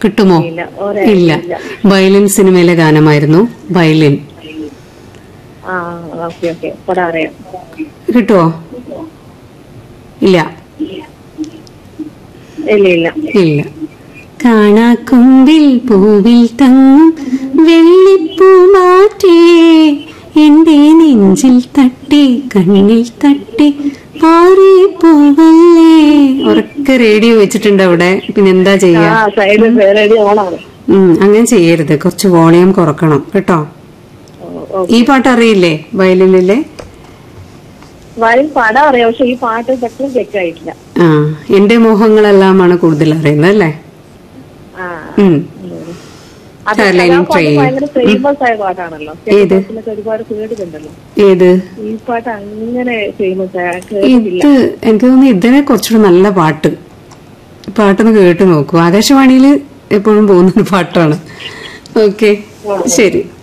കിട്ടുമോ? ഇല്ല. വയലിൻ സിനിമയിലെ ഗാനമായിരുന്നു വയലിൻ. കിട്ടുമോ? ഇല്ല. ഇല്ല. കാണാക്കുമ്പിൽ പൂവിൽ തങ്ങും വെള്ളിപ്പൂ മാറ്റേ എന്റെ നെഞ്ചിൽ തട്ടി കണ്ണിൽ തട്ടി പാറിപ്പോവല്ലേ. ഉറക്കെ റേഡിയോ വെച്ചിട്ടുണ്ട് അവിടെ. പിന്നെന്താ ചെയ്യാ? അങ്ങനെ ചെയ്യരുത്. കുറച്ച് വോളിയം കുറക്കണം കേട്ടോ. ഈ പാട്ട് അറിയില്ലേ? വയലിനിലെ പാടാൻ അറിയാം, പക്ഷെ ഈ പാട്ട് പെട്ടെന്ന് കേൾക്കായിട്ടില്ല. എന്റെ മോഹങ്ങളെല്ലാമാണ് കൂടുതൽ അറിയുന്നത് അല്ലേ? ഏത്? ഏത്? ഈ പാട്ട് അങ്ങനെ ഫേമസ് ഇത് എനിക്ക് തോന്നുന്നു ഇതിനെ കുറച്ചുകൂടെ നല്ല പാട്ടൊന്ന് കേട്ട് നോക്കൂ. ആകാശവാണിയിൽ എപ്പോഴും പോകുന്ന പാട്ടാണ്. ഓക്കെ, ശരി.